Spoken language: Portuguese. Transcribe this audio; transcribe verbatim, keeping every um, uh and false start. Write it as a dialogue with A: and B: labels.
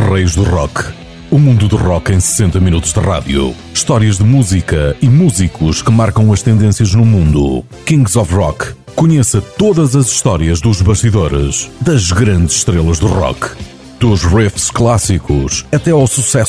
A: Reis do Rock. O mundo do rock em sessenta minutos de rádio. Histórias de música e músicos que marcam as tendências no mundo. Kings of Rock. Conheça todas as histórias dos bastidores das grandes estrelas do rock. Dos riffs clássicos até ao sucesso